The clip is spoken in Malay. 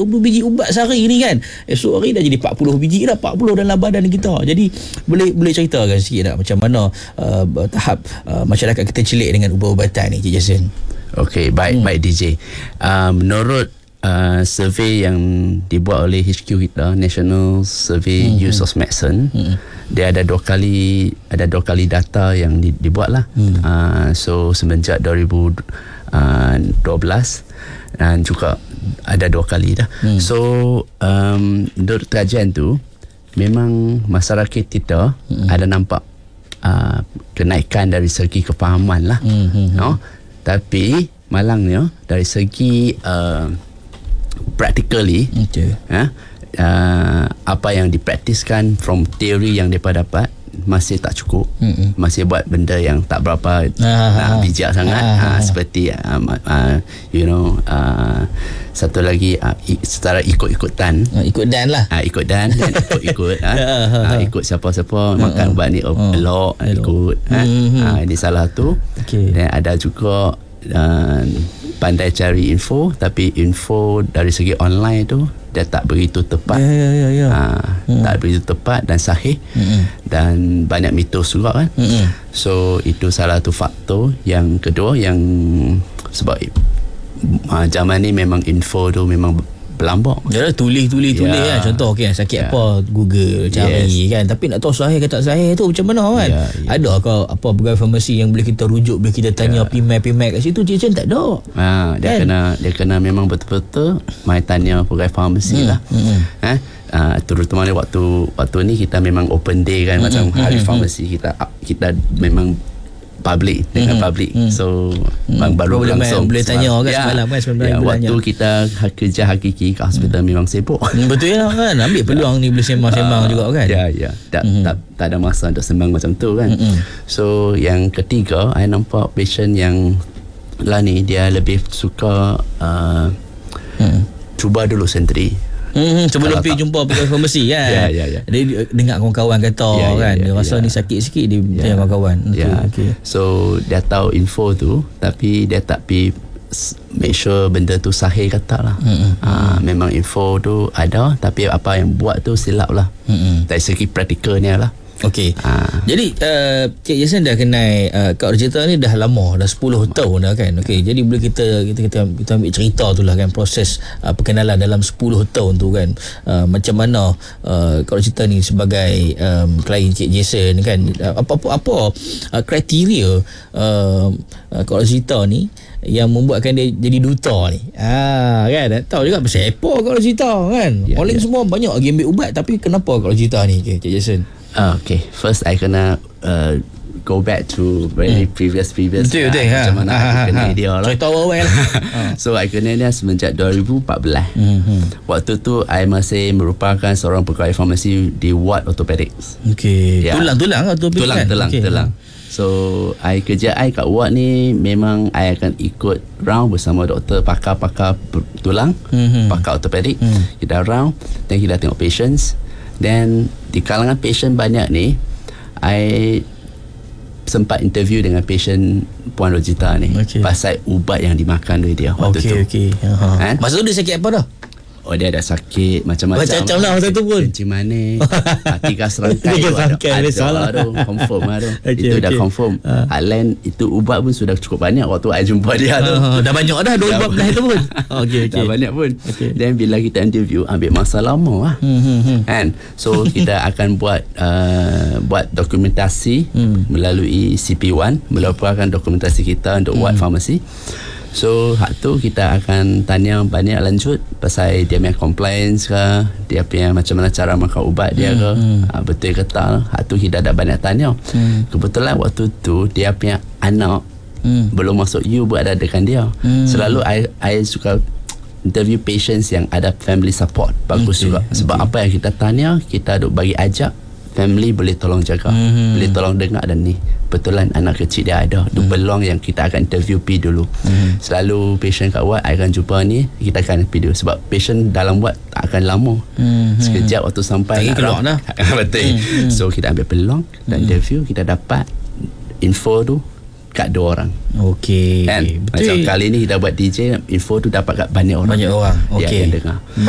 20 biji ubat sehari ni kan, esok hari dah jadi 40 biji dah, 40 dalam badan kita. Jadi boleh ceritakan sikit tak macam mana tahap masyarakat kita celik dengan ubat-ubatan ni, Cik Jason? Okey, baik DJ. Menurut survey yang dibuat oleh HQ kita, National Survey Use of Medicine, dia ada dua kali data yang dibuat lah. So semenjak 2012 dan juga ada 2 kali dah. So menurut kajian tu memang masyarakat kita ada nampak kenaikan dari segi kefahaman lah, no? Tapi malangnya dari segi practically, apa yang dipraktiskan from teori yang mereka dapat masih tak cukup. Masih buat benda yang tak berapa bijak sangat. Seperti satu lagi secara ikut-ikutan, ikut dan ikut siapa-siapa makan ubat ni elok ikut. Ini salah tu. Dan ada juga pandai cari info, tapi info dari segi online tu dia tak begitu tepat. Tak begitu tepat dan sahih. Dan banyak mitos juga kan. So itu salah satu faktor. Yang kedua, yang sebab zaman ni memang info tu memang berlambak. Yalah, tulis kan. Contoh sakit apa, Google cari kan. Tapi nak tahu sahih ke tak sahih tu macam mana kan. Ada ke apa pegawai farmasi yang boleh kita rujuk, boleh kita tanya pimai-pimai kat situ? Cik tak ada. Dia kena memang betul-betul mai tanya pegawai farmasi lah. Terutama waktu ni kita memang open day kan, macam hari farmasi kita memang public dengan public. So baru langsung boleh tanya kan semalam kan waktu kita kerja hakiki kat hospital memang sibuk. Betul ya kan, ambil peluang ni boleh sembang-sembang juga kan. Tak ada masa untuk sembang macam tu kan. So yang ketiga, I nampak patient yang lah ni dia lebih suka cuba dulu sendiri. Sebelum pergi jumpa pegawai farmasi kan. Dia dengar kawan-kawan kata kan, dia rasa ni sakit sikit, dia tanya kawan-kawan. So dia tahu info tu, tapi dia tak pergi make sure benda tu sahih ke tak lah. Memang info tu ada, tapi apa yang buat tu silap lah. Dari segi praktikalnya lah. Okey. Jadi Cik Jason dah kenal Kak Rosita ni dah lama, dah 10 tahun dah kan. Okey, jadi boleh kita ambil cerita tu lah kan, proses perkenalan dalam 10 tahun tu kan. Macam mana Kak Rosita ni sebagai klien Cik Jason kan, apa kriteria Kak Rosita ni yang membuatkan dia jadi duta ni. Kan, tak tahu juga pasal apa Kak Rosita kan. Orang semua banyak lagi ambil ubat, tapi kenapa Kak Rosita ni Cik Jason? Okay, first I kena go back to very previous betul, macam mana I kenal dia lah. Cerita awal So I kenal dia semenjak 2014. Waktu tu I masih merupakan seorang pegawai farmasi di ward orthopedics. Tulang. So I kerja I kat ward ni, memang I akan ikut round bersama doktor, pakar-pakar tulang, pakar ortopedik. Kita round, dan kita tengok patients. Dan di kalangan patient banyak ni, I sempat interview dengan patient Puan Rosita ni, pasal ubat yang dimakan oleh dia waktu tu. Masa tu dia sakit apa dah? Dia ada sakit macam-macam lah masa tu pun. Kencing manis, 3 serangkai tu ada tu, confirm lah tu. Itu dah confirm. Lain itu ubat pun sudah cukup banyak waktu I jumpa dia tu. Dah banyak dah 2 ubat belah itu pun. Dah banyak pun. Dan bila kita interview, ambil masa lama lah. Kan? So kita akan buat dokumentasi melalui CP1, melaporkan dokumentasi kita untuk ward farmasi. So hak tu kita akan tanya banyak lanjut pasal dia punya compliance ke, dia punya macam mana cara makan ubat dia ke, betul ke tak. Hak tu kita ada banyak tanya. Kebetulan waktu tu dia punya anak belum masuk U berada dengan dia. Selalu I suka interview patients yang ada family support. Bagus juga. Sebab apa yang kita tanya, kita duk bagi ajak family boleh tolong jaga, boleh tolong dengar. Dan ni betulan anak kecil dia ada peluang yang kita akan interview pergi dulu. Selalu patient kat ward I akan jumpa ni, kita akan pergi dulu. Sebab patient dalam ward tak akan lama, sekejap waktu sampai keluar dah. Betul. So kita ambil peluang dan interview, kita dapat info tu kat 2 orang. Okey. Macam kali ni kita buat DJ, info tu dapat kat banyak orang. Okey. Dia akan dengar.